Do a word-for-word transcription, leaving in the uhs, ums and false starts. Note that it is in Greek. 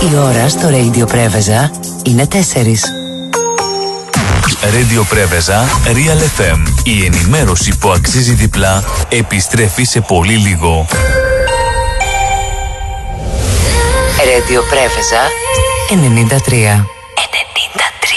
Η ώρα στο Radio Πρέβεζα είναι τέσσερις. Radio Πρέβεζα, Real εφ εμ. Η ενημέρωση που αξίζει διπλά επιστρέφει σε πολύ λίγο. Radio Πρέβεζα ενενήντα τρία.